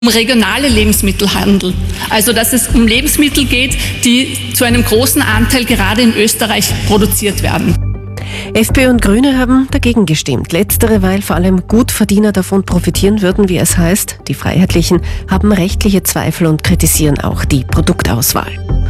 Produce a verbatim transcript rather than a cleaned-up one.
um regionale Lebensmittelhandel. Also dass es um Lebensmittel geht, die zu einem großen Anteil gerade in Österreich produziert werden. FPÖ und Grüne haben dagegen gestimmt. Letztere, weil vor allem Gutverdiener davon profitieren würden, wie es heißt. Die Freiheitlichen haben rechtliche Zweifel und kritisieren auch die Produktauswahl.